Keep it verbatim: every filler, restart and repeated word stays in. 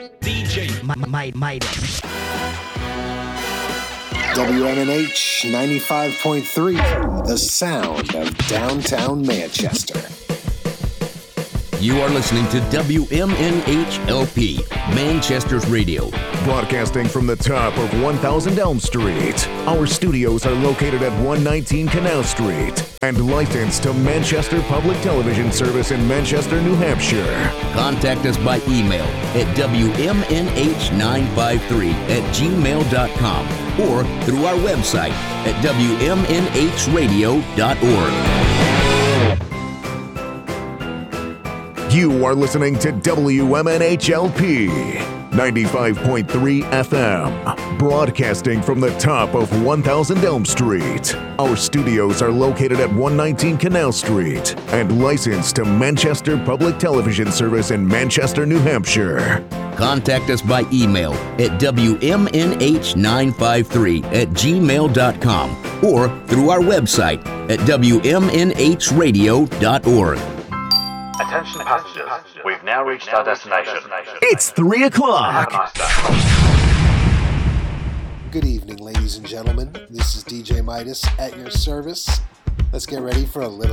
D J Midas. W M N H ninety-five point three, the sound of downtown Manchester. You are listening to W M N H L P, Manchester's radio. Broadcasting from the top of one thousand Elm Street. Our studios are located at one nineteen Canal Street and licensed to Manchester Public Television Service in Manchester, New Hampshire. Contact us by email at W M N H nine five three at gmail dot com or through our website at W M N H radio dot org. You are listening to W M N H L P ninety-five point three F M, broadcasting from the top of one thousand Elm Street. Our studios are located at one nineteen Canal Street and licensed to Manchester Public Television Service in Manchester, New Hampshire. Contact us by email at W M N H nine five three at gmail dot com or through our website at W M N H radio dot org. Attention passengers, we've now reached our destination. It's three o'clock. Have a nice day. Good evening, ladies and gentlemen. This is D J Midas at your service. Let's get ready for a little